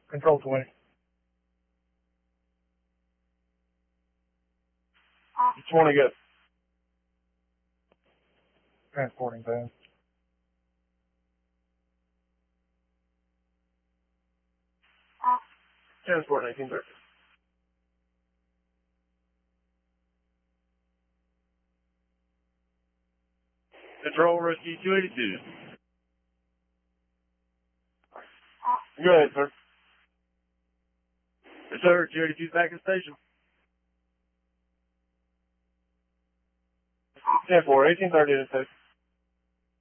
Control 20. 20 good. Transporting fast. Transport 1930. Control Rescue 282. Go ahead, sir. Yes, sir. 282 back in station. 10-4, 1830 in station.